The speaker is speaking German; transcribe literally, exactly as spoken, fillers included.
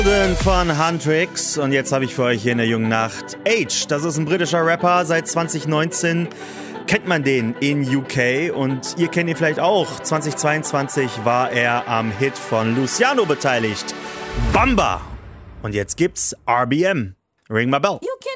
Von Huntrix und jetzt habe ich für euch hier in der jungen Nacht Age. Das ist ein britischer Rapper, seit zwanzig neunzehn kennt man den in U K und ihr kennt ihn vielleicht auch. zwanzig zweiundzwanzig war er am Hit von Luciano beteiligt. Bamba! Und jetzt gibt's R B M. Ring my bell.